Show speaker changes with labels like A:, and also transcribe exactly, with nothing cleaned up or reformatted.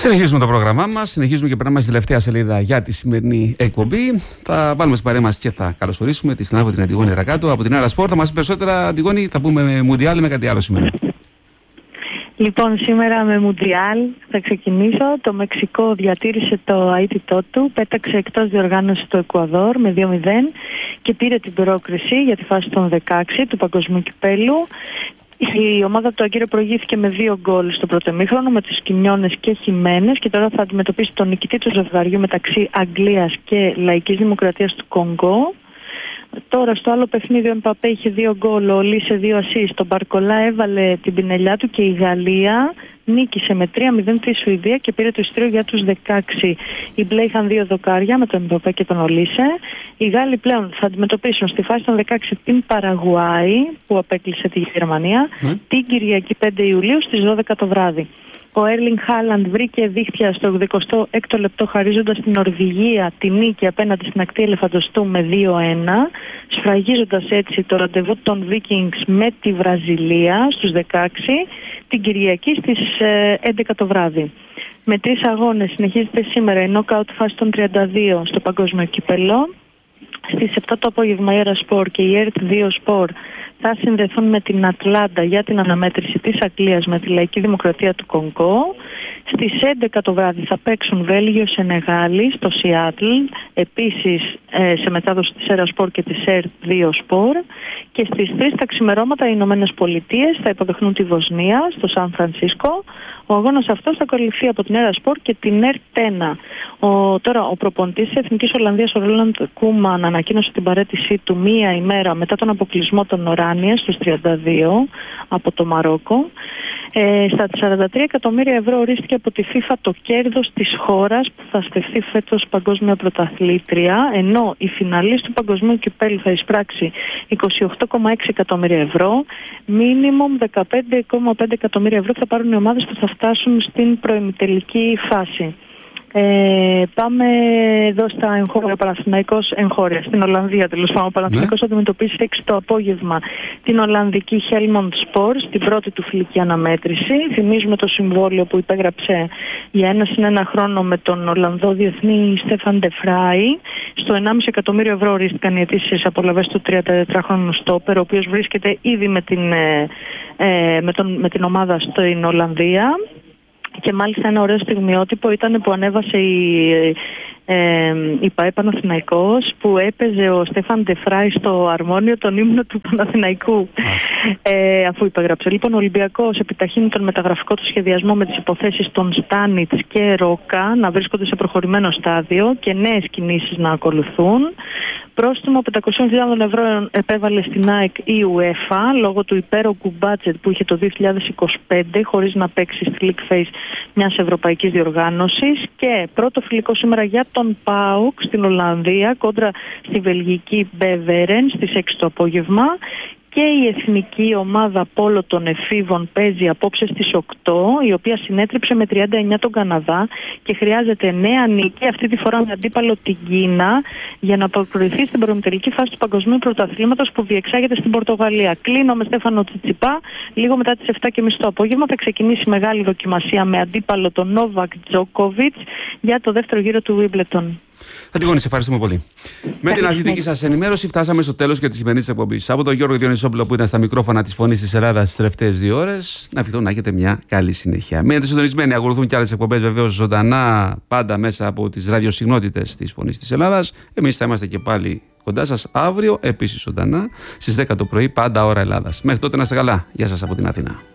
A: Συνεχίζουμε το πρόγραμμά μας, συνεχίζουμε και περνάμε στη τελευταία σελίδα για τη σημερινή εκπομπή. Θα βάλουμε στην παρέα μας και θα καλωσορίσουμε τη συνάδελφο την Αντιγόνη Ρακάτου από την Άρα Σπορ. Θα μας πει περισσότερα, Αντιγόνη, θα πούμε Μουντιάλ με κάτι άλλο σήμερα.
B: Λοιπόν, σήμερα με Μουντιάλ θα ξεκινήσω. Το Μεξικό διατήρησε το αίτητό του, πέταξε εκτός διοργάνωσης το Εκουαδόρ με δύο μηδέν και πήρε την πρόκριση για τη φάση των δεκαέξι του Παγκοσμίου Κυπέλλου. Η ομάδα του Αγκύρο προηγήθηκε με δύο γκολ στο πρώτο ημίχρονο με τους Κιμιώνες και Χιμένες και τώρα θα αντιμετωπίσει τον νικητή του ζευγαριού μεταξύ Αγγλίας και Λαϊκής Δημοκρατίας του Κονγκό. Τώρα στο άλλο παιχνίδι ο Εμπαπέ είχε δύο γκολ, ο Λίσε δύο ασίστ, τον Μπαρκολά έβαλε την πινελιά του και η Γαλλία νίκησε με τρία μηδέν τη Σουηδία και πήρε το εισιτήριο για τους δεκαέξι. Οι μπλε είχαν δύο δοκάρια με τον Εμπαπέ και τον Ολίσε. Οι Γάλλοι πλέον θα αντιμετωπίσουν στη φάση των δεκαέξι την Παραγουάη που απέκλεισε τη Γερμανία mm. την Κυριακή πέντε Ιουλίου στις δώδεκα το βράδυ. Ο Έρλινγκ Χάλαντ βρήκε δίχτυα στο ογδοηκοστό έκτο λεπτό χαρίζοντας την Νορβηγία τη νίκη απέναντι στην ακτή Ελεφαντοστού με δύο ένα, σφραγίζοντας έτσι το ραντεβού των Vikings με τη Βραζιλία στους δεκαέξι την Κυριακή στις έντεκα το βράδυ. Με τρεις αγώνες συνεχίζεται σήμερα η νόκαουτ φάση των τριάντα δύο στο Παγκόσμιο Κύπελλο. Στις επτά το απόγευμα η Άρα Σπορ και η ΕΡΤ δύο Σπορ θα συνδεθούν με την Ατλάντα για την αναμέτρηση της Αγγλίας με τη Λαϊκή Δημοκρατία του Κονγκό. Στις έντεκα το βράδυ θα παίξουν Βέλγιο Σενεγάλη στο Σιάτλ, επίσης ε, σε μετάδοση της Άρα Σπορ και της ΕΡΤ δύο Σπορ. Και στις τρεις τα ξημερώματα οι Ηνωμένες Πολιτείες θα υποδεχνούν τη Βοσνία στο Σαν Φρανσίσκο. Ο αγώνας αυτός θα καλυφθεί από την Άρα Σπορ και την ΕΡΤ ένα. Ο, τώρα, ο προπονητής της Εθνικής Ολλανδίας, ο Ρόλαντ Κούμαν, ανακοίνωσε την παραίτησή του μία ημέρα μετά τον αποκλεισμό των Οράνιες στους τριάντα δύο από το Μαρόκο. Ε, στα σαράντα τρία εκατομμύρια ευρώ ορίστηκε από τη FIFA το κέρδος της χώρας που θα στεφθεί φέτος παγκόσμια πρωταθλήτρια, ενώ η φιναλής του Παγκοσμίου Κυπέλλου θα εισπράξει είκοσι οκτώ κόμμα έξι εκατομμύρια ευρώ. Μίνιμουμ δεκαπέντε κόμμα πέντε εκατομμύρια ευρώ θα πάρουν οι ομάδες που θα φτάσουν στην προημιτελική φάση. Ε, πάμε εδώ στα εγχώρια, Παναθηναϊκός εγχώρια, στην Ολλανδία τέλος πάντων. Ο Παναθηναϊκός θα αντιμετωπίσει έξι το απόγευμα την Ολλανδική Helmond Sport στην πρώτη του φιλική αναμέτρηση. Θυμίζουμε το συμβόλαιο που υπέγραψε για ένα συν ένα χρόνο με τον Ολλανδό διεθνή Στέφαν Ντε Φράι. Στο ενάμιση εκατομμύριο ευρώ ορίστηκαν οι αιτήσεις απολαβές του τριαντατετράχρονου στόπερ, ο οποίος βρίσκεται ήδη με την, ε, με τον, με την ομάδα στην Ολλανδία. Και μάλιστα ένα ωραίο στιγμιότυπο ήταν που ανέβασε η, ε, η ΠΑΕ Παναθηναϊκός, που έπαιζε ο Στέφαν Ντε Φράι στο αρμόνιο τον ύμνο του Παναθηναϊκού ε, αφού υπέγραψε. Λοιπόν, ο Ολυμπιακός επιταχύνει τον μεταγραφικό του σχεδιασμό με τις υποθέσεις των Στάνιτς και Ρόκα να βρίσκονται σε προχωρημένο στάδιο και νέες κινήσεις να ακολουθούν. Πρόστιμο πεντακόσιες χιλιάδες ευρώ επέβαλε στην ΑΕΚ η UEFA λόγω του υπέροχου μπάτζετ που είχε το δύο χιλιάδες είκοσι πέντε χωρίς να παίξει στη League Phase μιας ευρωπαϊκής διοργάνωσης. Και πρώτο φιλικό σήμερα για τον ΠΑΟΚ στην Ολλανδία κόντρα στη βελγική Μπεβερέν στις έξι το απόγευμα. Και η εθνική ομάδα πόλο των εφήβων παίζει απόψε στις οκτώ, η οποία συνέτριψε με τριάντα εννιά τον Καναδά και χρειάζεται νέα νίκη, αυτή τη φορά με αντίπαλο την Κίνα, για να προκριθεί στην προημιτελική φάση του Παγκοσμίου Πρωταθλήματος που διεξάγεται στην Πορτογαλία. Κλείνω με Στέφανο Τσιτσιπά. Λίγο μετά τις επτά και μισή το απόγευμα θα ξεκινήσει μεγάλη δοκιμασία με αντίπαλο τον Νόβακ Τζόκοβιτς για το δεύτερο γύρο του Wimbledon.
A: Αντιγόνη, σε ευχαριστούμε πολύ. Με την αθλητική σας ενημέρωση φτάσαμε στο τέλος και της σημερινής εκπομπής. Από τον Γιώργο Διονυσόπουλο που ήταν στα μικρόφωνα της Φωνής της Ελλάδας τις τελευταίες δύο ώρες, να ευχηθώ να έχετε μια καλή συνέχεια. Μένετε συντονισμένοι, ακολουθούν και άλλες εκπομπές βεβαίως ζωντανά, πάντα μέσα από τις ραδιοσυχνότητες της Φωνής της Ελλάδας. Εμείς θα είμαστε και πάλι κοντά σας αύριο, επίσης ζωντανά, στις δέκα το πρωί, πάντα ώρα Ελλάδας. Μέχρι τότε να είστε καλά. Γεια σας από την Αθήνα.